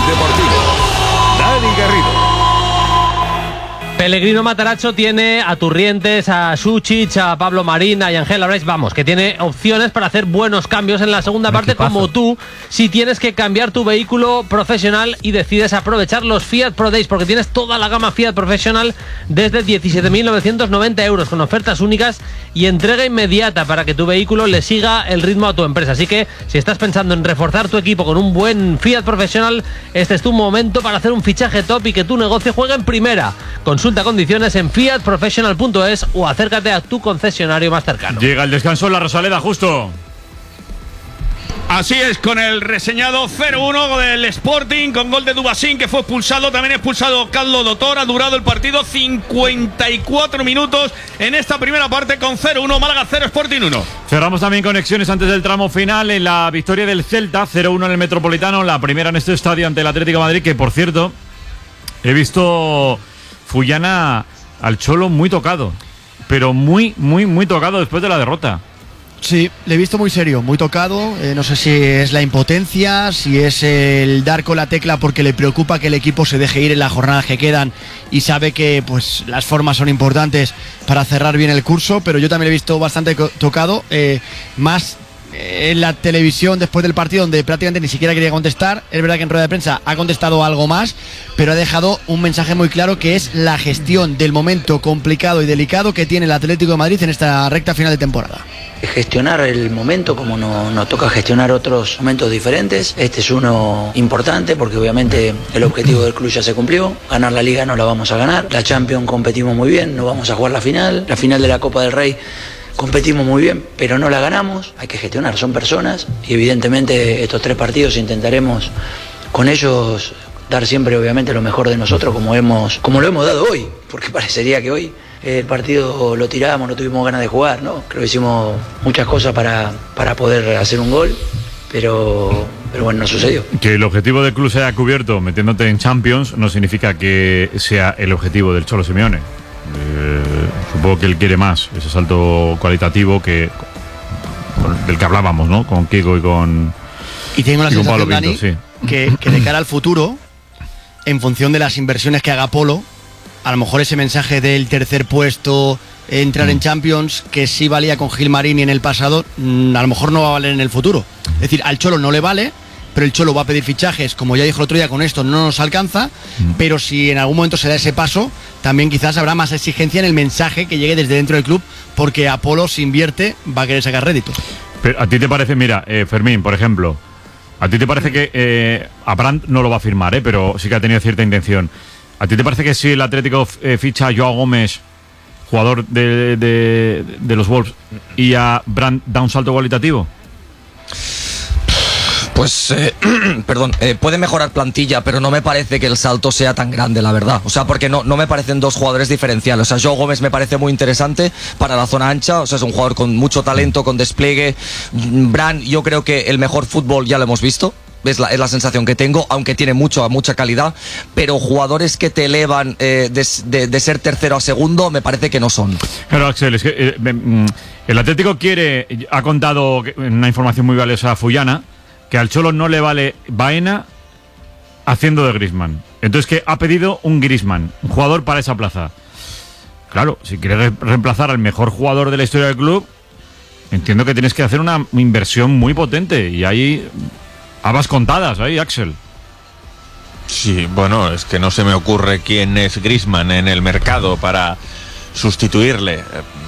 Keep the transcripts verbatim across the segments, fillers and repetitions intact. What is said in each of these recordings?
Deportivo. Dani Garrido. Pellegrino Matarazzo tiene a Turrientes, a Suchich, a Pablo Marín, a Ángel Labreix, vamos, que tiene opciones para hacer buenos cambios en la segunda parte, equipazo. Como tú, si tienes que cambiar tu vehículo profesional y decides aprovechar los Fiat Pro Days, porque tienes toda la gama Fiat profesional desde diecisiete mil novecientos noventa euros, con ofertas únicas y entrega inmediata para que tu vehículo le siga el ritmo a tu empresa. Así que, si estás pensando en reforzar tu equipo con un buen Fiat profesional, este es tu momento para hacer un fichaje top y que tu negocio juegue en primera. Consulta condiciones en fiat professional punto es o acércate a tu concesionario más cercano. Llega el descanso en la Rosaleda, justo. Así es, con el reseñado cero uno del Sporting, con gol de Dubasín, que fue expulsado. También expulsado Carlos Dotor. Ha durado el partido cincuenta y cuatro minutos en esta primera parte, con cero uno, Málaga cero, Sporting uno. Cerramos también conexiones antes del tramo final en la victoria del Celta, cero uno en el Metropolitano, la primera en este estadio ante el Atlético de Madrid, que por cierto, he visto Fullana al Cholo muy tocado, pero muy, muy, muy tocado después de la derrota. Sí, le he visto muy serio, muy tocado. Eh, no sé si es la impotencia, si es el dar con la tecla porque le preocupa que el equipo se deje ir en las jornadas que quedan y sabe que pues las formas son importantes para cerrar bien el curso, pero yo también le he visto bastante co- tocado, eh, más en la televisión después del partido, donde prácticamente ni siquiera quería contestar. Es verdad que en rueda de prensa ha contestado algo más, pero ha dejado un mensaje muy claro, que es la gestión del momento complicado y delicado que tiene el Atlético de Madrid en esta recta final de temporada. Gestionar el momento como no, nos toca gestionar otros momentos diferentes. Este es uno importante porque obviamente el objetivo del club ya se cumplió. Ganar la Liga no la vamos a ganar. La Champions competimos muy bien, no vamos a jugar la final. La final de la Copa del Rey competimos muy bien, pero no la ganamos. Hay que gestionar, son personas y evidentemente estos tres partidos intentaremos con ellos dar siempre obviamente lo mejor de nosotros, como hemos como lo hemos dado hoy, porque parecería que hoy el partido lo tiramos, no tuvimos ganas de jugar, ¿no? Creo que hicimos muchas cosas para, para poder hacer un gol, pero, pero bueno, no sucedió. Que el objetivo del club se haya cubierto metiéndote en Champions no significa que sea el objetivo del Cholo Simeone. Eh, supongo que él quiere más, ese salto cualitativo que con, del que hablábamos, ¿no? Con Kiko y con y tengo la y sensación, con Pablo Dani, Pinto, sí. que, que de cara al futuro, en función de las inversiones que haga Polo, a lo mejor ese mensaje del tercer puesto, entrar mm. en Champions, que sí valía con Gilmarín y en el pasado, a lo mejor no va a valer en el futuro. Es decir, al Cholo no le vale, pero el Cholo va a pedir fichajes, como ya dijo el otro día, con esto no nos alcanza, mm. pero si en algún momento se da ese paso, también quizás habrá más exigencia en el mensaje que llegue desde dentro del club, porque Apolo, si invierte, va a querer sacar rédito. Pero a ti te parece, mira, eh, Fermín, por ejemplo, a ti te parece que eh, a Brandt no lo va a firmar, eh, pero sí que ha tenido cierta intención. ¿A ti te parece que si el Atlético eh, ficha a Joao Gómez, jugador de, de, de los Wolves, y a Brandt da un salto cualitativo? Pues, eh, perdón, eh, puede mejorar plantilla, pero no me parece que el salto sea tan grande, la verdad. O sea, porque no, no me parecen dos jugadores diferenciales. O sea, Joao Gómez me parece muy interesante para la zona ancha. O sea, es un jugador con mucho talento, con despliegue. Brandt, yo creo que el mejor fútbol ya lo hemos visto. Es la, es la sensación que tengo, aunque tiene mucho, mucha calidad, pero jugadores que te elevan eh, de, de, de ser tercero a segundo, me parece que no son. Claro, Axel, es que eh, el Atlético quiere, ha contado una información muy valiosa a Fullana, que al Cholo no le vale Baena haciendo de Griezmann. Entonces que ha pedido un Griezmann, un jugador para esa plaza. Claro, si quieres re- reemplazar al mejor jugador de la historia del club, entiendo que tienes que hacer una inversión muy potente, y ahí habas contadas ahí, Axel. Sí, bueno, es que no se me ocurre quién es Griezmann en el mercado para sustituirle.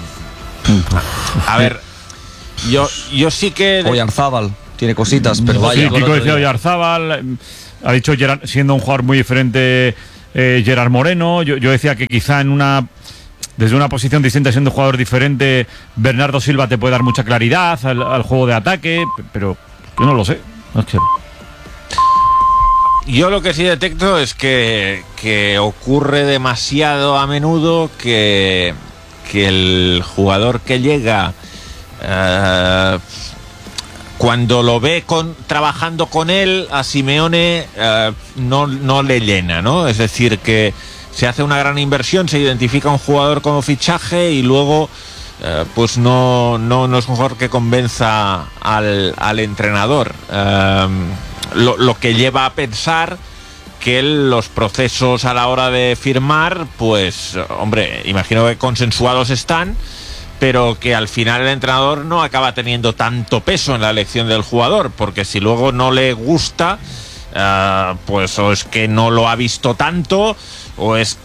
A ver, yo, yo sí que... Oyarzábal tiene cositas, pero sí, vaya. Kiko decía Oyarzábal, ha dicho Gerard, siendo un jugador muy diferente, eh, Gerard Moreno. Yo, yo decía que quizá en una desde una posición distinta, siendo un jugador diferente, Bernardo Silva te puede dar mucha claridad al, al juego de ataque, pero yo no lo sé. Axel. Yo lo que sí detecto es que, que ocurre demasiado a menudo que, que el jugador que llega, uh, cuando lo ve con, trabajando con él, a Simeone uh, no, no le llena, ¿no? Es decir, que se hace una gran inversión, se identifica un jugador como fichaje y luego Uh, pues no, no, no es un jugador que convenza al, al entrenador. Uh, lo, lo que lleva a pensar que los procesos a la hora de firmar, pues, hombre, imagino que consensuados están, pero que al final el entrenador no acaba teniendo tanto peso en la elección del jugador, porque si luego no le gusta, uh, pues o es que no lo ha visto tanto, o es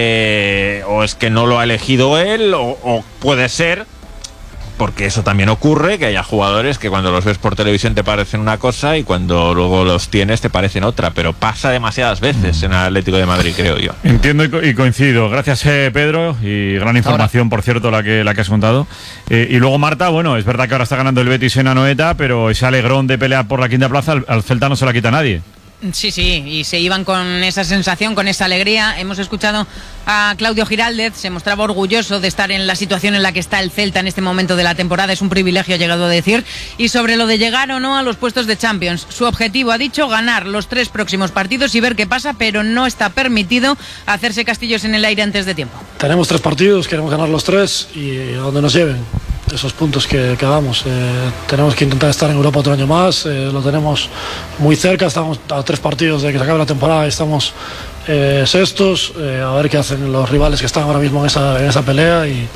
que o es que no lo ha elegido él, o, o puede ser, porque eso también ocurre, que haya jugadores que cuando los ves por televisión te parecen una cosa y cuando luego los tienes te parecen otra, pero pasa demasiadas veces en el Atlético de Madrid, creo yo. Entiendo y, co y coincido. Gracias, eh, Pedro, y gran información, ahora, por cierto, la que, la que has contado. Eh, y luego, Marta, bueno, es verdad que ahora está ganando el Betis en Anoeta, pero ese alegrón de pelear por la quinta plaza al, al Celta no se la quita nadie. Sí, sí, y se iban con esa sensación, con esa alegría. Hemos escuchado a Claudio Giraldez, se mostraba orgulloso de estar en la situación en la que está el Celta en este momento de la temporada, es un privilegio, ha llegado a decir. Y sobre lo de llegar o no a los puestos de Champions, su objetivo, ha dicho, ganar los tres próximos partidos y ver qué pasa, pero no está permitido hacerse castillos en el aire antes de tiempo. Tenemos tres partidos, queremos ganar los tres y a donde nos lleven esos puntos que, que hagamos. Eh, tenemos que intentar estar en Europa otro año más, eh, lo tenemos muy cerca, estamos a tres partidos de que se acabe la temporada, estamos eh, sextos, eh, a ver qué hacen los rivales que están ahora mismo en esa, en esa pelea y,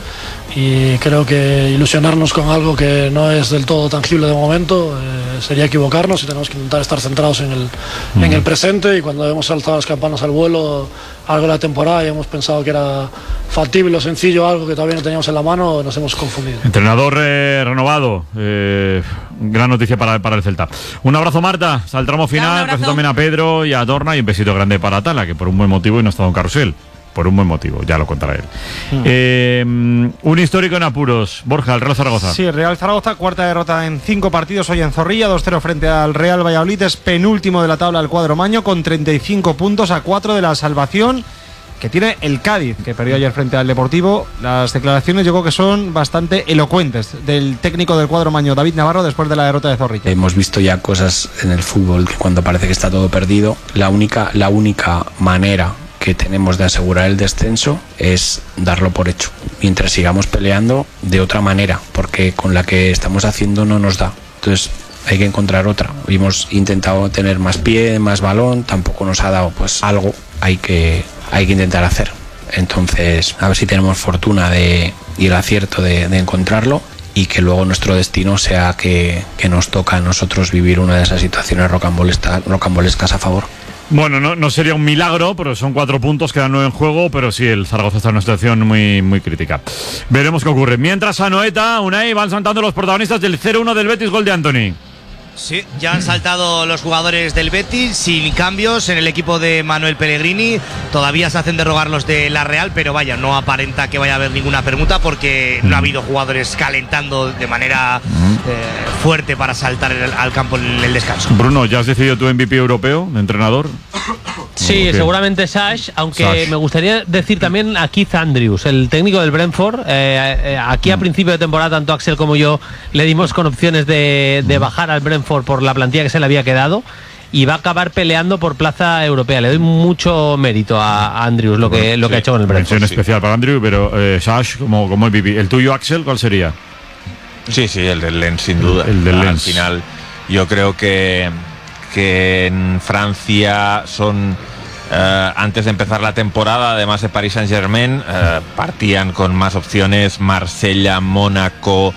y creo que ilusionarnos con algo que no es del todo tangible de momento eh, sería equivocarnos y tenemos que intentar estar centrados en el, mm. en el presente, y cuando hemos saltado las campanas al vuelo algo de la temporada y hemos pensado que era factible o sencillo, algo que todavía no teníamos en la mano, nos hemos confundido. Entrenador eh, renovado, eh, gran noticia para, para el Celta. Un abrazo, Marta, hasta el tramo final. Gracias también a Pedro y a Dorna, y un besito grande para Tala, que por un buen motivo y no ha estado en carrusel. Por un buen motivo, ya lo contará él. Mm. Eh, un histórico en apuros. Borja, el Real Zaragoza. Sí, Real Zaragoza, cuarta derrota en cinco partidos hoy en Zorrilla, dos cero frente al Real Valladolid. Es penúltimo de la tabla del cuadro maño con treinta y cinco puntos, a cuatro de la salvación que tiene el Cádiz, que perdió ayer frente al Deportivo. Las declaraciones yo creo que son bastante elocuentes del técnico del cuadro maño, David Navarro, después de la derrota de Zorrilla. Hemos visto ya cosas en el fútbol que cuando parece que está todo perdido, la única, la única manera que tenemos de asegurar el descenso es darlo por hecho, mientras sigamos peleando de otra manera, porque con la que estamos haciendo no nos da. Entonces hay que encontrar otra. Hemos intentado tener más pie, más balón, tampoco nos ha dado, pues algo hay que, hay que intentar hacer. Entonces a ver si tenemos fortuna de y el acierto de, de encontrarlo, y que luego nuestro destino sea que, que nos toca a nosotros vivir una de esas situaciones rocambolescas, rocambolescas a favor. Bueno, no, no sería un milagro, pero son cuatro puntos, quedan nueve en juego, pero sí, el Zaragoza está en una situación muy, muy crítica. Veremos qué ocurre. Mientras a Noeta, Unai, van saltando los protagonistas del cero uno del Betis, gol de Antony. Sí, ya han saltado los jugadores del Betis sin cambios en el equipo de Manuel Pellegrini. Todavía se hacen derrogar los de la Real, pero vaya, no aparenta que vaya a haber ninguna permuta porque no ha habido jugadores calentando de manera eh, fuerte para saltar el, al campo en el descanso. Bruno, ¿ya has decidido tu M V P europeo de entrenador? Sí, okay. Seguramente Sash, aunque Sash. Me gustaría decir también a Keith Andrews, el técnico del Brentford. Eh, eh, aquí a principio de temporada, tanto Axel como yo le dimos con opciones de, de bajar al Brentford por la plantilla que se le había quedado, y va a acabar peleando por plaza europea. Le doy mucho mérito a Andrews lo que, lo que sí, ha hecho con el Brentford. Mención especial para Andrews, pero eh, Sash como, como M V P. ¿El tuyo, Axel, cuál sería? Sí, sí, el del Lens, sin duda. El del Lens. Al final, yo creo que, que en Francia son... Uh, antes de empezar la temporada, además de Paris Saint-Germain, uh, partían con más opciones: Marsella, Mónaco,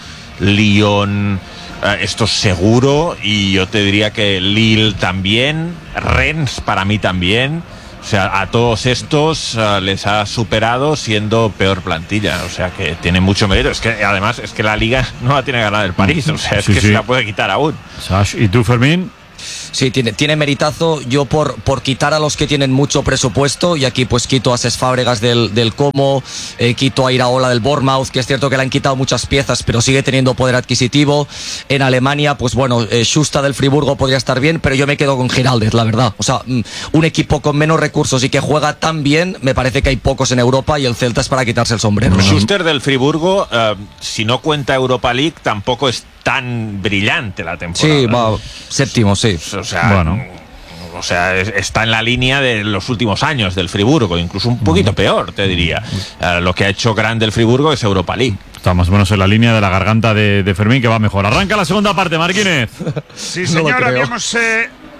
Lyon, uh, esto seguro, y yo te diría que Lille también, Rennes para mí también. O sea, a todos estos uh, les ha superado siendo peor plantilla. O sea, que tiene mucho mérito. Es que además es que la Liga no la tiene ganada el París. O sea, es sí, que sí. se la puede quitar aún. Sash, ¿y tú, Fermín? Sí, tiene, tiene meritazo. Yo por, por quitar a los que tienen mucho presupuesto, y aquí pues quito a Cesc Fábregas del, del Como, eh, quito a Iraola del Bournemouth, que es cierto que le han quitado muchas piezas, pero sigue teniendo poder adquisitivo. En Alemania, pues bueno, eh, Schuster del Friburgo podría estar bien, pero yo me quedo con Giraldez, la verdad. O sea, un equipo con menos recursos y que juega tan bien, me parece que hay pocos en Europa, y el Celta es para quitarse el sombrero. Schuster del Friburgo, uh, si no cuenta Europa League, tampoco es tan brillante la temporada. Sí, va séptimo, sí. O sea, bueno. O sea, está en la línea de los últimos años del Friburgo, incluso un poquito peor, te diría. Uh, lo que ha hecho grande el Friburgo es Europa League. Está más o menos en la línea de la garganta de, de Fermín, que va mejor. Arranca la segunda parte, Marquínez. Sí, señor, no habíamos eh,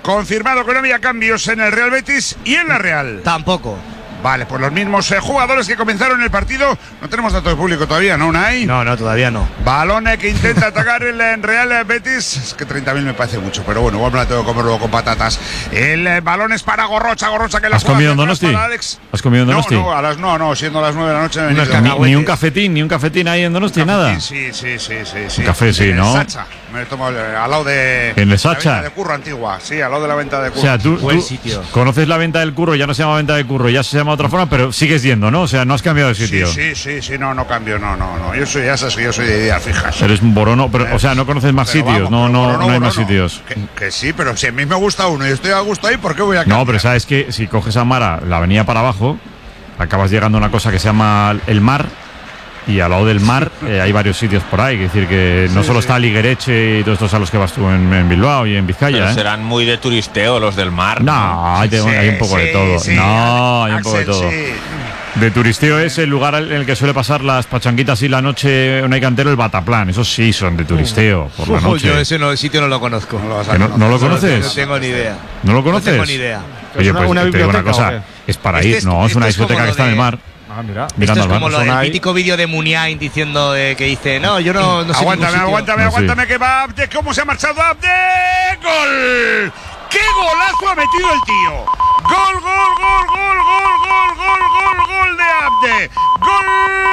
Confirmado que no había cambios en el Real Betis y en la Real. Tampoco. Vale, pues los mismos eh, jugadores que comenzaron el partido. No tenemos datos de público todavía, ¿no, Unai? No, no, todavía no. Balón que intenta atacar el eh, Real Betis. Es que treinta mil me parece mucho, pero bueno, igual me la tengo que comer luego con patatas. El eh, balón es para Gorrocha, Gorrocha que la ¿Has comido en detrás Donosti? para Alex. ¿Has comido en Donosti? No, no, a las, no, no, siendo las nueve de la noche. No, ni, ni un cafetín, ni un cafetín ahí en Donosti, nada. Sí, sí, sí, sí, sí. Un café, sí, en ¿no? El Sacha. Me tomo el, al lado de. ¿En el la Sacha? venta de Curro antigua, sí, al lado de la venta de O Curro. sea, tú, Buen tú sitio. conoces la venta del Curro, ya no se llama venta de Curro, ya se llama de otra forma, pero sigues yendo, ¿no? O sea, no has cambiado de sitio. Sí, sí, sí, sí, no, no cambio, no, no, no. Yo soy, ya sabes que yo soy de ideas fijas. Eres un borono, pero, o sea, no conoces más Pero sitios, vamos, no, pero no, borono, no hay más borono. sitios. Que, que sí, pero si a mí me gusta uno y estoy a gusto ahí, ¿por qué voy a cambiar? No, pero sabes que si coges a Mara, la avenida para abajo, acabas llegando a una cosa que se llama el Mar. Y al lado del mar eh, hay varios sitios por ahí, es decir, que no Sí, solo sí. está Liguereche y todos estos a los que vas tú en, en Bilbao y en Vizcaya. Pero ¿eh? serán muy de turisteo los del mar. No, hay, de- Sí, hay un poco de sí, todo. sí, no, hay un poco de Axel, todo. sí. De turisteo es el lugar en el que suele pasar las pachanquitas y la noche Unai Cantero, el Bataplan. Esos sí son de turisteo por la Uf, noche. Yo ese no, el sitio no lo conozco. No lo vas a ¿Que no, conocer. no lo No conoces? tengo ni idea. ¿No lo conoces? No tengo ni idea. Oye, ¿Es una- pues una te digo una biblioteca o cosa, qué? es para Este ir, es- no, es esto una es como discoteca lo que está en el de- mar. Ah, mira. Esto Mirando es al como mar. lo del Son ahí. mítico vídeo de Muniain diciendo eh, que dice, no, yo no, no sé Aguántame, ningún sitio". aguántame, No, aguántame que va Abde. ¿Cómo se ha marchado Abde? ¡Gol! ¡Qué golazo ha metido el tío! ¡Gol, gol, gol, gol, gol, gol, gol, gol, gol de Abde! ¡Gol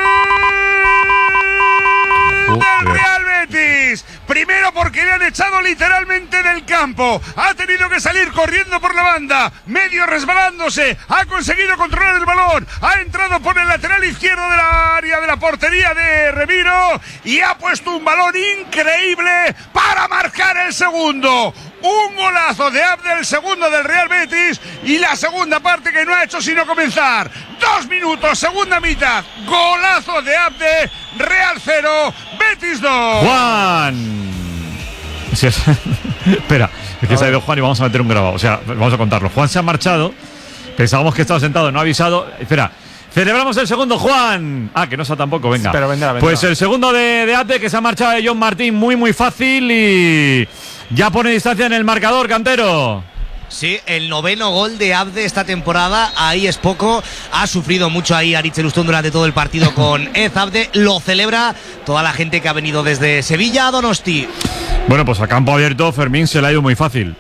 del Joder. Real Betis! Primero porque le han echado literalmente del campo. Ha tenido que salir corriendo por la banda, medio resbalándose. Ha conseguido controlar el balón. Ha entrado por el lateral izquierdo de la área de la portería de Remiro y ha puesto un balón increíble para marcar el segundo. Un golazo de Abde, el segundo del Real Betis, y la segunda parte que no ha hecho sino comenzar. Dos minutos, segunda mitad. Golazo de Abde, Real cero, Betis dos. Juan. Sí, es- Espera, es que se ha ido Juan y vamos a meter un grabado. O sea, vamos a contarlo. Juan se ha marchado. Pensábamos que estaba sentado, no ha avisado. Espera. Celebramos el segundo, Juan. Ah, que no está tampoco, venga. Pero vendrá, vendrá. Pues el segundo de, de Abde, que se ha marchado de John Martín muy, muy fácil y ya pone distancia en el marcador, Cantero. Sí, el noveno gol de Abde esta temporada, ahí es poco, ha sufrido mucho ahí Aritz Elustón durante todo el partido con Ez Abde, lo celebra toda la gente que ha venido desde Sevilla a Donosti. Bueno, pues a campo abierto, Fermín se le ha ido muy fácil.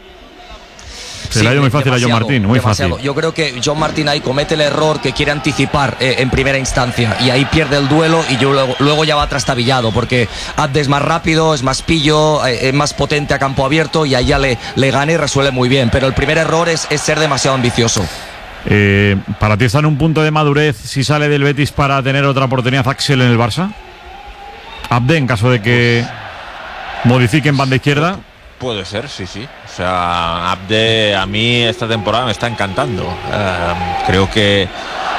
Se Sí, le ha ido muy fácil a John demasiado, Martín, muy demasiado. fácil. Yo creo que John Martín ahí comete el error que quiere anticipar eh, en primera instancia y ahí pierde el duelo y yo luego, luego ya va trastabillado porque Abde es más rápido, es más pillo, eh, es más potente a campo abierto y ahí ya le, le gana y resuelve muy bien. Pero el primer error es, es ser demasiado ambicioso. Eh, ¿Para ti está en un punto de madurez si sale del Betis para tener otra oportunidad Axel en el Barça? Abde, en caso de que modifiquen banda izquierda. Puede ser, sí, sí. O sea, Abde a mí esta temporada me está encantando. Eh, creo que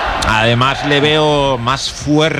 además le veo más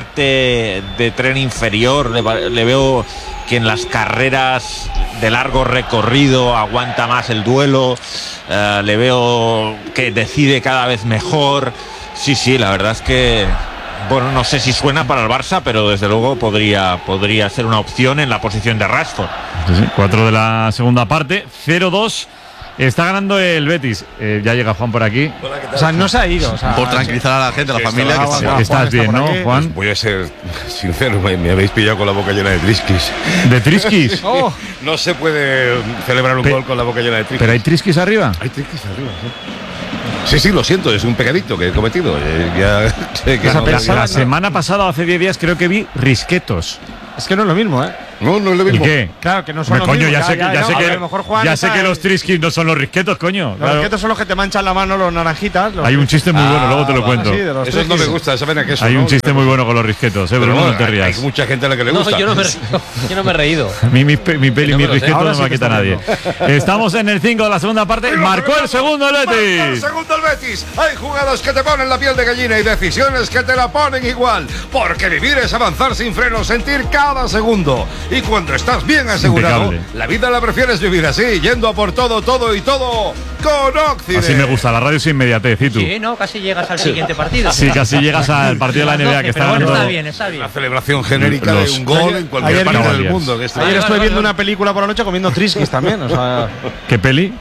fuerte de tren inferior. Le, le veo que en las carreras de largo recorrido aguanta más el duelo. Eh, le veo que decide cada vez mejor. Sí, sí, la verdad es que... Bueno, no sé si suena para el Barça, pero desde luego podría, podría ser una opción en la posición de Rashford. Sí, sí, cuatro de la segunda parte, cero dos. Está ganando el Betis. Eh, ya llega Juan por aquí. O sea, no se ha ido. O sea, Por tranquilizar a la gente, a la familia. está- Que ah, está- bueno, Que estás Juan está bien, por ¿no, aquí. Juan? Voy a ser sincero, me, me habéis pillado con la boca llena de trisquis. ¿De trisquis? Oh, No se puede celebrar un Pe- gol con la boca llena de trisquis. ¿Pero hay trisquis arriba? Hay trisquis arriba, sí. Sí, sí, lo siento, es un pecadito que he cometido. eh, ya sé que Esa no- La, pensaba- la semana pasada, hace diez días, creo que vi risquetos. es que no es lo mismo, ¿eh? No, no es lo ¿Y mismo. qué? Claro, que no son Me lo coño, mismo, ya ya, sé que, ya, ya no, sé a que, lo mejor Juan ya está sé que en- los trisquis no son los risquetos, coño. Los Claro. risquetos son los que te manchan la mano, los naranjitas. los Hay un trisquis. chiste muy bueno, luego te lo Ah, cuento. sí, de los Eso no me trisquis. gusta, saben a queso. Hay ¿no? un chiste muy bueno con los risquetos, eh, Pero Bruno, bueno, no te hay, rías. hay mucha gente a la que le No, gusta. yo no me, yo no me he reído. A mí mi, pe- mi peli y no mi me lo sé. risqueto Ahora no sí me que quita está nadie. Estamos en el cinco de la segunda parte. Marcó el segundo el Marcó el Betis. segundo el Betis. Hay jugadas que te ponen la piel de gallina y decisiones que te la ponen igual. Porque vivir es avanzar sin freno, sentir cada segundo. Y cuando estás bien asegurado, Impecable. la vida la prefieres vivir así, yendo a por todo, todo y todo con Oxide. Así me gusta, la radio sin inmediatez, ¿y tú? Sí, no, casi llegas al siguiente partido. Sí, casi llegas al partido de la N B A que está Pero bueno, ganando. está bien, está bien. La celebración genérica Los- de un gol en cualquier ayer parte vimos- del mundo. Que esto- Ayer Vale, estuve vale, viendo vale. una película por la noche comiendo trisquis también. O sea, ¿Qué peli?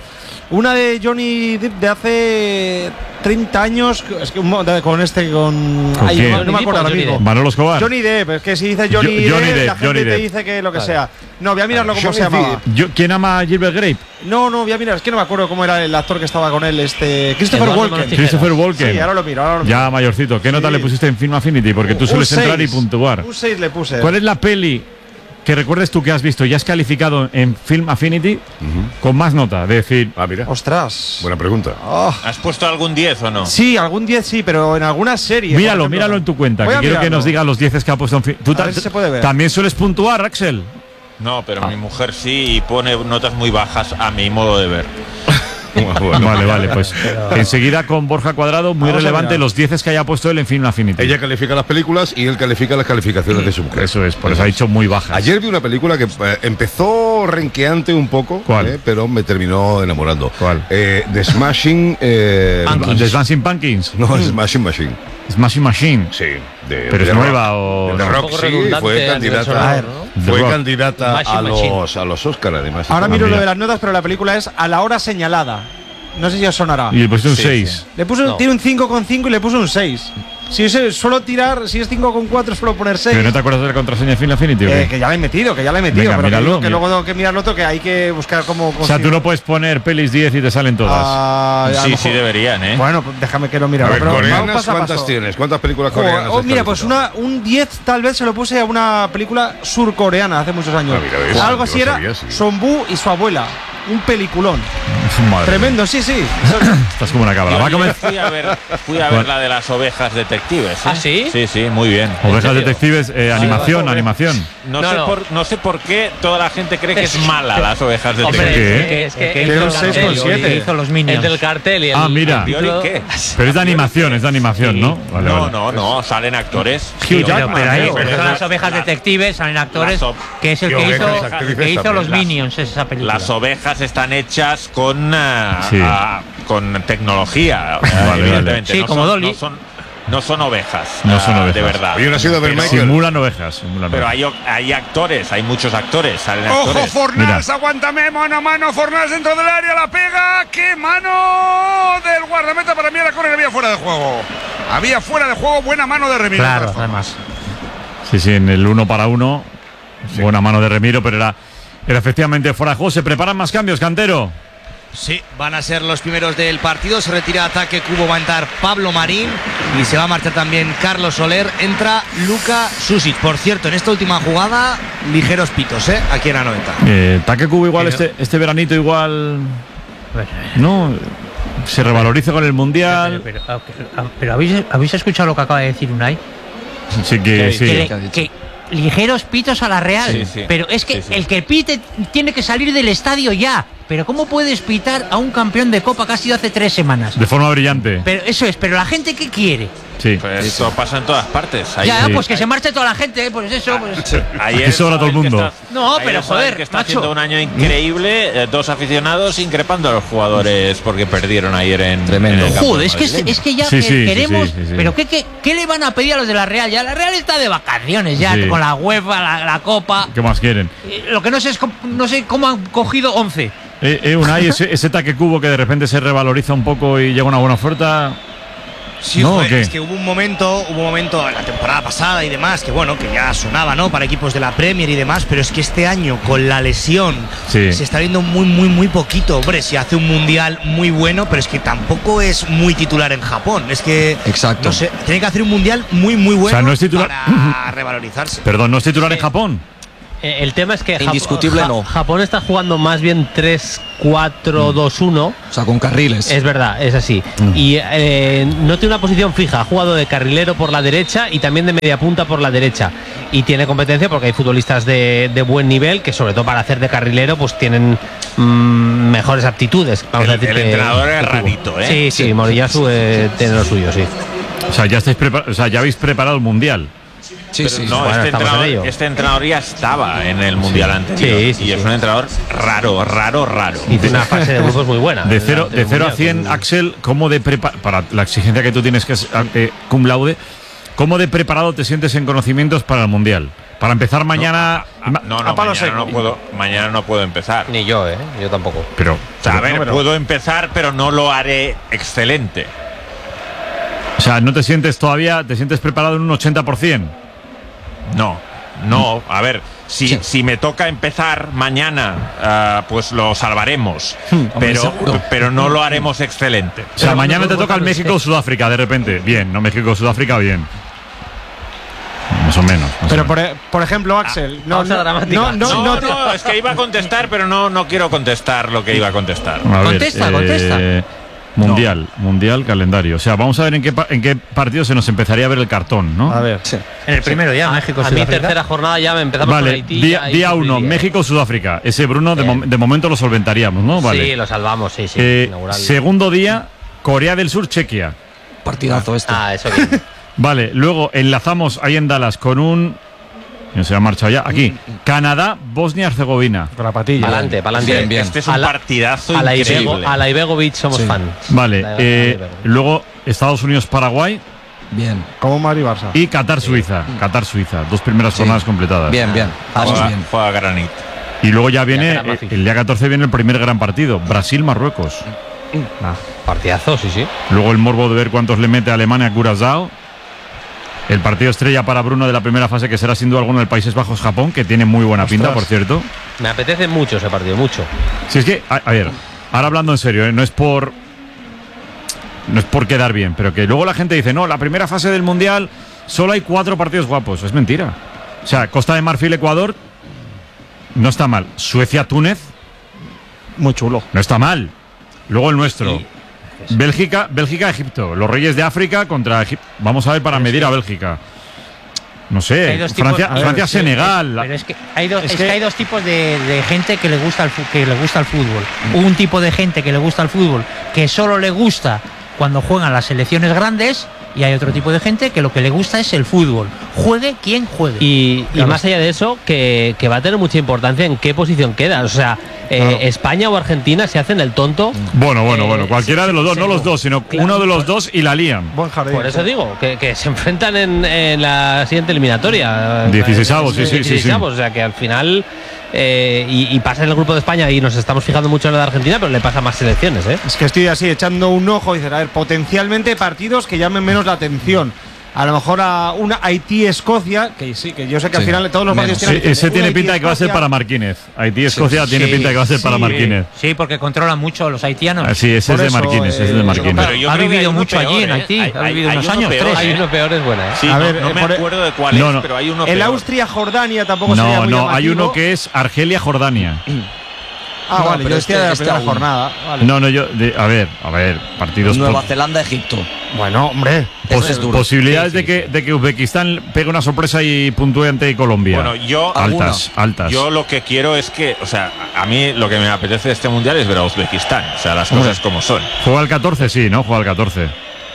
Una de Johnny Depp de hace treinta años, es que un mo- de- con este, con. ¿Con Ay, quién? no, no me acuerdo ahora mismo. Manolo Escobar. Johnny Depp, es que si dices Johnny, Yo- Johnny Depp, Depp, la gente Johnny te Depp. dice que lo que Vale. sea. No, voy a mirarlo cómo Johnny se llamaba. Depp. Yo- ¿Quién ama a Gilbert Grape? No, no, voy a mirar, es que no me acuerdo cómo era el actor que estaba con él, este. Christopher Eduardo Walken. Manos Tijeras. Christopher Walken. Sí, ahora lo miro, ahora lo miro. Ya mayorcito. ¿Qué nota le pusiste en Film Affinity? Porque tú Un sueles entrar y seis. puntuar. Un seis le puse. ¿Cuál es la peli que recuerdes tú que has visto y has calificado en Film Affinity con más nota? De decir, ah, mira. Ostras. Buena pregunta. ¿Has puesto algún diez o no? Sí, algún diez sí, pero en alguna serie. por Míralo, ejemplo, míralo no. en tu cuenta. Voy Que a quiero que mirarlo. nos diga los diez que ha puesto en Film. ¿Tú A ta- ver si se puede ver. también sueles puntuar, Axel? No, pero mi mujer sí y pone notas muy bajas a mi modo de ver. Vale, vale, pues enseguida con Borja Cuadrado, muy Vamos a relevante mirar. los diez que haya puesto él en Film Affinity. Ella califica las películas y él califica las calificaciones de su mujer. Eso es, por eso ha dicho muy bajas. Ayer vi una película que eh, empezó renqueante un poco, eh, pero me terminó enamorando. ¿Cuál? Eh, The Smashing. Eh, Pumpkins. ¿The Smashing Pumpkins? No, The Smashing Machine. ¿Smashing Machine? Sí. De, ¿Pero es de nueva rock. o De no? rock, Un poco sí, redundante fue a nivel candidata, sonoro, ¿no? fue The Rock. candidata a Smashing Machine. los, a los Oscar, además. Ahora Ah, miro lo mira. de las notas, pero la película es A la hora señalada. No sé si os sonará. Y le pusiste un Sí, seis. sí. Le puse, No. tiene un cinco coma cinco y le puse un seis. Si es, suelo tirar, si es cinco coma cuatro, suelo poner seis. ¿Pero no te acuerdas de la contraseña de Film Affinity? o Eh, qué? que ya la he metido, que ya la he metido. Venga, pero que, míralo, digo que mira. luego tengo que mirar lo otro, que hay que buscar cómo. O sea, tú no puedes poner pelis diez y te salen todas. Ah, a lo Sí, mejor- sí deberían, ¿eh? Bueno, pues déjame que lo mire. A ver, pero vamos coreanas, paso a ¿cuántas paso. tienes? ¿Cuántas películas Jo, coreanas? oh, has mira, pues calificado? una, un diez tal vez se lo puse a una película surcoreana hace muchos años. Ah, mira, ves, Algo yo así lo era sabía, sí. Sonbu y su abuela. Un peliculón. Madre Tremendo, sí, sí. Estás como una cabra. Va a Yo comer. fui a ver, fui a ver la de las ovejas detectives. ¿eh? ¿Ah, sí? Sí, sí, muy bien. ¿En Ovejas serio? detectives, eh, animación, vale. animación. No, No, sé no. Por, no sé por qué toda la gente cree que es mala las ovejas Hombre, detectives. es que, es que Tiene hizo un el seis cartel, coma siete. Hizo los Minions. el del cartel y el, Ah, mira. el título- ¿Qué? Pero es de animación, es de animación, ¿no? Vale, No, vale. no, no, salen actores. Hugh Pero, Jackman, pero ahí creo. pero son es las la- ovejas la- detectives, salen actores, las ob- que es el ¿Qué que ovejas hizo, actrices que hizo también? los Las- Minions, esa película. Las ovejas están hechas con, ah, Sí. ah, con tecnología, Vale, evidentemente. vale. Sí, no como son, Dolly. No son, no son ovejas. No son ah, ovejas. De verdad. Oye, ¿no ha sido a ver Pero- Michael? Simulan ovejas. Simulan Pero ovejas. hay, o- hay actores, hay muchos actores, salen Ojo, actores. Fornals, aguántame, mano a mano, Fornals dentro del área, la pega, qué mano del guardameta, para mí la córner había fuera de juego. Había fuera de juego, buena mano de Remiro. de Claro, todas formas. además. Sí, sí, en el uno para uno. Buena mano de Remiro, pero era, era efectivamente fuera de juego. ¿Se preparan más cambios, Cantero? Sí, van a ser los primeros del partido. Se retira ataque Cubo, va a entrar Pablo Marín y se va a marchar también Carlos Soler. Entra Luka Susic. Por cierto, en esta última jugada, ligeros pitos, ¿eh? Aquí en la noventa. Eh, Taque Cubo igual Pero- este, este veranito igual. Bueno, No, se revaloriza con el Mundial. Pero, pero, ah, pero ¿habéis, ¿habéis escuchado lo que acaba de decir Unai? Sí que sí. Que, le- que ligeros pitos a la Real. Sí, sí. Pero es que Sí, sí. el que pite tiene que salir del estadio ya. Pero ¿cómo puedes pitar a un campeón de Copa que ha sido hace tres semanas? De forma brillante. Pero eso es, pero la gente ¿qué quiere? Sí. Pues esto pasa en todas partes. Ahí- ya, sí. pues que se marche toda la gente, ¿eh? Pues eso, pues. Ayer Aquí sobra todo el Isabel, que mundo. está- No, ayer pero, Isabel, joder, que está macho. haciendo un año increíble, eh, dos aficionados increpando a los jugadores porque perdieron ayer en Tremendo. en el campo Joder, es que, es, madrileño. es que ya Sí, que sí, sí, queremos. sí, sí, sí. Pero ¿qué, qué, ¿qué le van a pedir a los de la Real? Ya la Real está de vacaciones, ya Sí. con la UEFA, la, la Copa. ¿Qué más quieren? Eh, Lo que no sé es cómo, no sé cómo han cogido once. Eh, eh, Unai, ese, ese Taque Cubo que de repente se revaloriza un poco y llega una buena oferta. Sí, ¿No, joder, o qué? es que hubo un momento, hubo un momento en la temporada pasada y demás, que bueno, que ya sonaba, ¿no? Para equipos de la Premier y demás, pero es que este año, con la lesión, Sí. se está viendo muy, muy, muy poquito. Hombre, si hace un mundial muy bueno, pero es que tampoco es muy titular en Japón. Es que. Exacto. No sé, tiene que hacer un mundial muy, muy bueno O sea, no es titular- para revalorizarse. Perdón, ¿no es titular en Japón? Eh, El tema es que Jap- Indiscutible Ja- no. Japón está jugando más bien tres cuatro dos uno. O sea, con carriles. Es verdad, es así. Y eh, no tiene una posición fija. Ha jugado de carrilero por la derecha y también de media punta por la derecha. Y tiene competencia porque hay futbolistas de, de buen nivel que, sobre todo para hacer de carrilero, pues tienen mm, mejores aptitudes. Vamos El- a decir el que- entrenador es que tuvo. rarito, ¿eh? Sí, sí, Sí. Moriyasu eh, tiene lo suyo, sí. O sea, ya estáis prepar- o sea, ya habéis preparado el Mundial. Sí, Pero sí. no, Bueno, este, estamos en entrenador, ello. este entrenador ya estaba en el mundial anterior. Sí, sí, y sí. es un entrenador raro, raro, raro. Hizo una fase de grupos muy buena. De en cero, el de cero a Mundial, cien, con- Axel, ¿cómo de prepa- para la exigencia que tú tienes que es eh, cum laude, ¿cómo de preparado te sientes en conocimientos para el Mundial? Para empezar mañana. No, no, no, mañana no puedo, mañana no puedo empezar. Ni yo, ¿eh? Yo tampoco. Pero, o sea, a ver, pero, puedo empezar, pero no lo haré excelente. O sea, ¿no te sientes todavía, te sientes preparado en un ochenta por ciento? No, no, a ver, si, sí. si me toca empezar mañana, uh, pues lo salvaremos, pero, pero no lo haremos excelente. O sea, mañana te toca el México-Sudáfrica de repente. Bien, no México-Sudáfrica, bien. Más o menos. Más pero o menos. Por, por ejemplo, Axel, no, no, no, no, no, no, no, es que iba a contestar, pero no, no quiero contestar lo que iba a contestar. A ver, contesta, eh, contesta. Mundial, no. mundial, calendario. O sea, vamos a ver en qué, en qué partido se nos empezaría a ver el cartón, ¿no? A ver. Sí. En el primero ya, a, México, a mí tercera jornada ya me empezamos vale, con Haití. Día, día uno, México-Sudáfrica. Ese Bruno de, mom de momento lo solventaríamos, ¿no? Vale. Sí, lo salvamos, sí, sí. Eh, segundo día, Corea del Sur, Chequia. Partidazo este. Ah, eso bien. Vale, luego enlazamos ahí en Dallas con un... No se ha marchado ya. Aquí. Canadá, Bosnia-Herzegovina. Con la patilla. Pa'lante, pa'lante. Bien, bien. Este es un a la, partidazo a la increíble. Ibego, a la Ibegovic somos sí. fan. Vale. Eh, luego Estados Unidos-Paraguay. Bien. Como Madrid-Barça. Y Qatar-Suiza. Sí. Qatar-Suiza. Dos primeras sí. jornadas completadas. Bien, bien. Juega, bien. Juega Granit. Y luego ya viene, ya el, el día catorce viene el primer gran partido. Brasil-Marruecos. Ah, partidazo, sí, sí. Luego el morbo de ver cuántos le mete a Alemania a Curazao. El partido estrella para Bruno de la primera fase, que será sin duda alguno el Países Bajos-Japón, que tiene muy buena Ostras. pinta, por cierto. Me apetece mucho ese partido, mucho. Si es que, a, a ver, ahora hablando en serio, ¿eh? no es por no es por quedar bien, pero que luego la gente dice, no, la primera fase del Mundial solo hay cuatro partidos guapos. Es mentira. O sea, Costa de Marfil, Ecuador, no está mal. Suecia-Túnez, muy chulo. No está mal. Luego el nuestro. Y Bélgica, Bélgica, Egipto. Los Reyes de África contra Egipto. Vamos a ver para medir a Bélgica. No sé. Francia, tipos, Francia ver, Senegal. Pero es que hay dos, es es que, que hay dos tipos de, de gente que le gusta el que le gusta el fútbol. Un tipo de gente que le gusta el fútbol que solo le gusta cuando juegan las selecciones grandes. Y hay otro tipo de gente que lo que le gusta es el fútbol. Juegue quien juegue. Y, claro. y más allá de eso, que, que va a tener mucha importancia en qué posición quedas. O sea, eh, claro. España o Argentina se hacen el tonto. Bueno, bueno, eh, bueno. Cualquiera de los dos, no los dos, sino claro. uno de los dos y la lían. Buen jardín. Por eso digo, que, que se enfrentan en, en la siguiente eliminatoria. dieciseisavos, sí, sí, sí, sí. O sea, que al final... Eh, y, y pasa en el grupo de España y nos estamos fijando mucho en la de Argentina, pero le pasa a más selecciones, ¿eh? Es que estoy así echando un ojo y dicen, a ver, potencialmente partidos que llamen menos la atención. A lo mejor a una Haití-Escocia, que sí, que yo sé que sí, al final todos los partidos tienen. Sí, ese tiene pinta de que va a ser para Marquínez. Haití-Escocia sí, tiene sí, pinta de que va a ser sí, para Marquínez. Sí, porque controlan mucho los haitianos. Ah, sí, ese Por es de Marquínez, eh, ese es de Marquínez. Ha vivido mucho peor, allí en Haití, hay, ha vivido hay, unos hay años, peor, tres. Hay uno peor, es buena, ¿eh? Sí, a no, ver, no me acuerdo de cuál no, es, no. pero hay uno El peor. Austria-Jordania tampoco no, sería muy No, no, llamativo. hay uno que es Argelia-Jordania. Ah, no, vale, yo este, decía de la este primera aún. jornada. Vale. No, no, yo. De, a ver, a ver, partidos. Nueva Zelanda, Egipto. Bueno, hombre. Pos es duro. Posibilidades sí, sí, de, que, sí. de que Uzbekistán pegue una sorpresa y puntúe ante Colombia. Bueno, yo. Altas, alguna. altas. Yo lo que quiero es que. O sea, a mí lo que me apetece de este mundial es ver a Uzbekistán. O sea, las Hombre. cosas como son. Juega el catorce, sí, ¿no? Juega el catorce.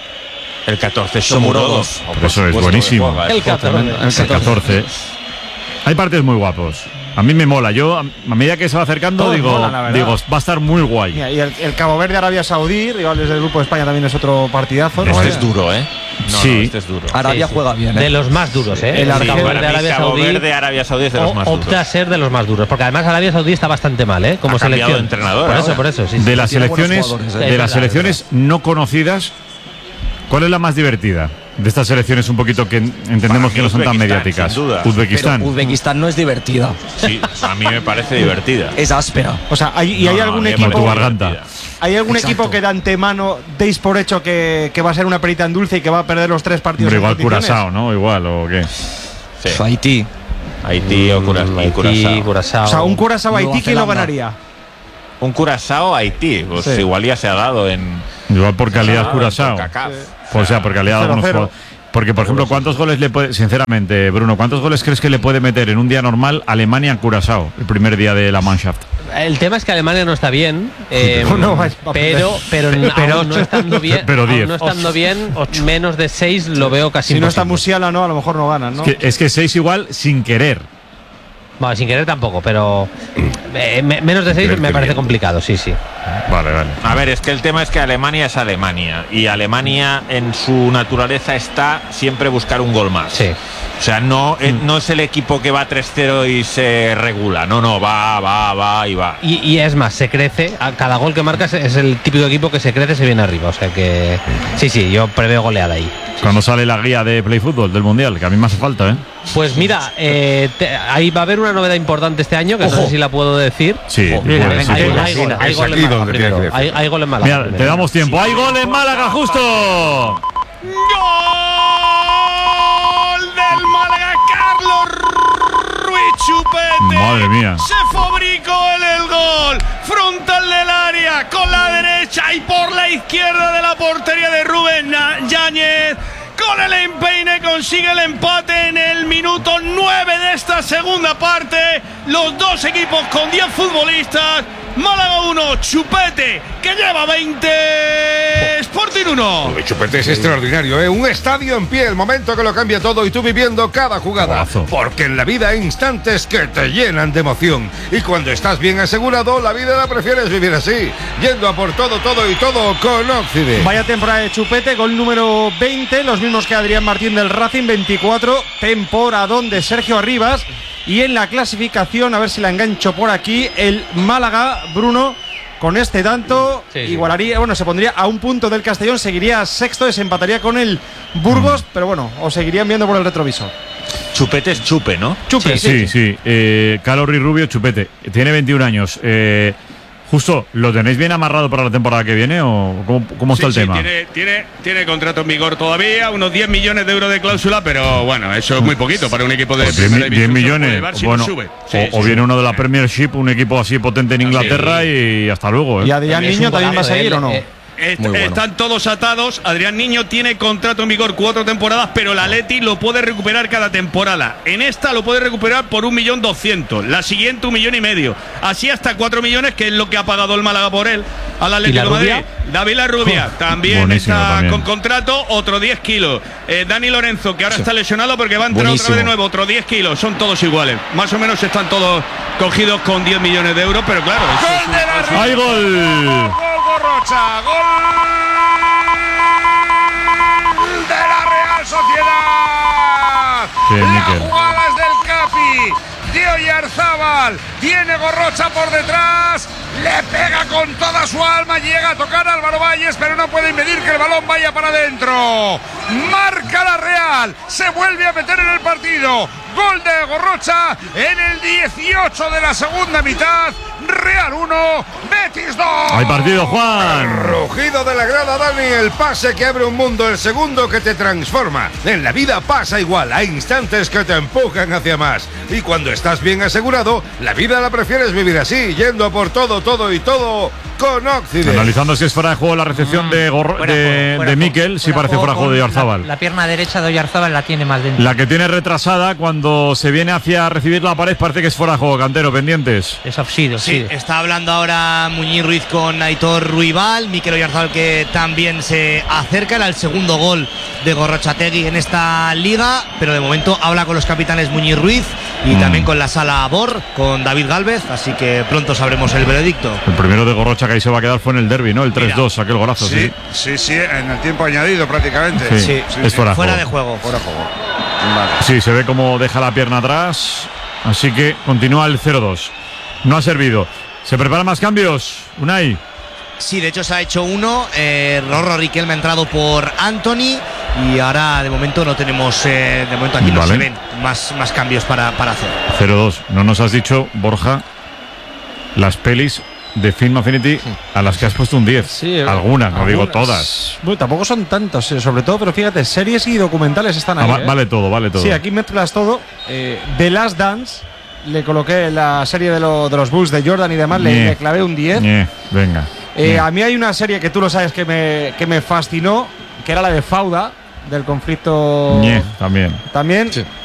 El catorce es Shomurodov. Eso es buenísimo. El catorce. El catorce. Hay partidos muy guapos. A mí me mola. Yo, a medida que se va acercando, Todos digo, molan, digo, va a estar muy guay. Mira, y el, el Cabo Verde, Arabia Saudí, rivales del grupo de España, también es otro partidazo. ¿no? Este es duro, ¿eh? No, sí. no, este es duro. Arabia sí, sí. juega bien, ¿eh? De los más duros, ¿eh? El Cabo sí, Verde, para Arabia mí, Cabo Saudí. Verde, Arabia Saudí es de los más duros. Opta a ser de los más duros, porque además Arabia Saudí está bastante mal, ¿eh? Como Ha cambiado selección. de entrenador Por eso, ahora. por eso, sí. De sí. las tiene buenos selecciones, jugadores, ¿eh? de Es las verdad, selecciones no conocidas, ¿cuál es la más divertida? De estas selecciones un poquito que entendemos Para que no mí, son tan Uzbekistán, mediáticas. sin duda. Uzbekistán. Pero Uzbekistán no es divertida. Sí, a mí me parece divertida. Es áspera. O sea, hay, y hay No, no, algún a mí me equipo. Como tu parece garganta. divertida. ¿Hay algún Exacto. equipo que de antemano deis por hecho que, que va a ser una perita en dulce y que va a perder los tres partidos? Pero en igual competiciones? Curazao, ¿no? Igual, ¿o qué? Sí. Haití. Haití o Cura- y Haití, Curazao. Curazao. O sea, un Curazao Nueva Haití, ¿quién lo Zelanda. ganaría? Un Curazao Haití. Pues Sí. igual ya se ha dado en. Igual por calidad Curazao. CONCACAF. O sea, por calidad de cero algunos cero. jugadores. Porque, por ejemplo, ¿cuántos goles le puede, sinceramente, Bruno, cuántos goles crees que le puede meter en un día normal Alemania a Curazao, el primer día de la Mannschaft? El tema es que Alemania no está bien, eh, No, no, vaya, pero, pero, pero aún no estando bien, pero aún diez. no estando bien, menos de seis lo veo casi Si no está imposible. Musiala, no, a lo mejor no ganan, ¿no? Es que, es que seis igual sin querer. Bueno, sin querer tampoco, pero eh, me- menos de seis Pero me qué parece bien. complicado, sí, sí. Vale, vale. A ver, es que el tema es que Alemania es Alemania y Alemania en su naturaleza está siempre buscar un gol más. Sí. O sea, no, eh, no es el equipo que va tres cero y se regula. No, no, va, va, va y va. Y, y es más, se crece. A cada gol que marcas es el típico equipo que se crece, se viene arriba. O sea que sí, sí, yo preveo goleada ahí. Cuando sale la guía de Play Fútbol del Mundial, que a mí me hace falta, ¿eh? Pues mira, eh, te, ahí va a haber una novedad importante este año, que Ojo. no sé si la puedo decir. Sí, Ojo, mira, hay, venga, hay, venga, hay, venga. hay Es gol en aquí Málaga donde primero. tiene que Hay, hay gol en Málaga. Mira, primero. te damos tiempo. ¡Hay gol en Málaga, justo! Gol del Málaga, Carlos Ruiz Chupete. Madre mía. Se fabricó el, el gol. Frontal del área, con la derecha y por la izquierda de la portería de Rubén Yáñez. Con el empeine consigue el empate en el minuto nueve de esta segunda parte. Los dos equipos con diez futbolistas. Málaga uno, Chupete, que lleva veinte, Sporting uno. Uy, Chupete es extraordinario, ¿eh? Un estadio en pie, el momento que lo cambia todo y tú viviendo cada jugada. Golazo. Porque en la vida hay instantes que te llenan de emoción. Y cuando estás bien asegurado, la vida la prefieres vivir así, yendo a por todo, todo y todo con Occident. Vaya temporada de Chupete, gol número veinte, los mismos que Adrián Martín del Racing, veinticuatro, temporadón de Sergio Arribas. Y en la clasificación, a ver si la engancho por aquí, el Málaga, Bruno, con este tanto, sí, sí. igualaría, bueno, se pondría a un punto del Castellón, seguiría sexto, desempataría con el Burgos, mm. pero bueno, os seguirían viendo por el retrovisor. Chupete es Chupe, ¿no? Chupe, sí, sí. sí. Eh, Calorri Rubio, Chupete. Tiene veintiún años. Eh, Justo, ¿lo tenéis bien amarrado para la temporada que viene o cómo, cómo está sí, el sí, tema? Tiene, tiene, tiene contrato en vigor todavía, unos diez millones de euros de cláusula, pero bueno, eso es muy poquito para un equipo de Pues primera diez división. millones. Si Bueno, no sube. o, Sí, o sí, viene sí. uno de la Premiership, un equipo así potente en Inglaterra Sí. y hasta luego. ¿eh? ¿Y Adrián Niño también va a seguir o no? Est- Muy bueno. Están todos atados. Adrián Niño tiene contrato en vigor cuatro temporadas, pero el Atleti lo puede recuperar cada temporada. En esta lo puede recuperar por un millón doscientos. La siguiente un millón y medio. Así hasta cuatro millones, que es lo que ha pagado el Málaga por él al Atlético de Madrid. David Larrubia también Buenísimo, está también. con contrato, otro diez kilos. Eh, Dani Lorenzo, que ahora Sí. está lesionado porque va a entrar Buenísimo. otra vez de nuevo, otro diez kilos. Son todos iguales. Más o menos están todos cogidos con diez millones de euros, pero claro. eso es Gol de la un- Real. ¡Hay gol! Gol Gorrocha, gol de la Real Sociedad. Sí, la Miquel. jugada es del Capi, de Oyarzábal, tiene Gorrocha por detrás, le pega con toda su alma, llega a tocar a Álvaro Valles, pero no puede impedir que el balón vaya para adentro. Marca la Real, se vuelve a meter en el partido. Gol de Gorrocha en el dieciocho de la segunda mitad. Real uno, Betis dos. ¡Hay partido, Juan! Rugido de la grada, Dani, el pase que abre un mundo, el segundo que te transforma. En la vida pasa igual, hay instantes que te empujan hacia más. Y cuando estás bien asegurado, la vida la prefieres vivir así, yendo a por todo, todo y todo con Occident. Analizando si es fuera de juego la recepción de, Gorro- Fuera de de, juego, fuera de de Miquel, juego, sí fuera parece fuera de juego de con Oyarzábal. La, la pierna derecha de Oyarzábal la tiene más dentro. La que tiene retrasada cuando se viene hacia recibir la pared parece que es fuera de juego, Cantero, pendientes. Es offside, Sí, está hablando ahora Muñiz Ruiz con Aitor Ruibal, Mikel Oyarzabal que también se acerca, era el segundo gol de Gorrochategui en esta liga, pero de momento habla con los capitanes Muñiz Ruiz y Mm. también con la sala Bor, con David Gálvez, así que pronto sabremos el veredicto. El primero de Gorrocha que ahí se va a quedar fue en el derbi, ¿no? El tres dos, aquel golazo, sí. Sí, sí, sí, en el tiempo añadido prácticamente. Sí, es fuera de Fuera juego. de juego. Fuera de juego. Sí, se ve como deja la pierna atrás. Así que continúa el cero dos. No ha servido. ¿Se preparan más cambios, Unai? Sí, de hecho se ha hecho uno. Eh, Rorro Riquelme ha entrado por Anthony y ahora de momento no tenemos, eh, de momento aquí no Vale. se ven más, más cambios para, para hacer. cero dos. No nos has dicho, Borja, las pelis de Film Affinity a las que has puesto un diez. Algunas, no digo Algunas. todas. Bueno, tampoco son tantos, eh, sobre todo, pero fíjate, series y documentales están Ah, ahí. va- eh. vale todo, vale todo. Sí, aquí mezclas todo. Eh, The Last Dance, le coloqué la serie de, lo- de los Bulls de Jordan y demás, le, Ñe. le clavé un diez. Ñe, venga. Eh, Ñe. a mí hay una serie que tú lo sabes que me, que me fascinó, que era la de Fauda, del conflicto. Ñe, también. También.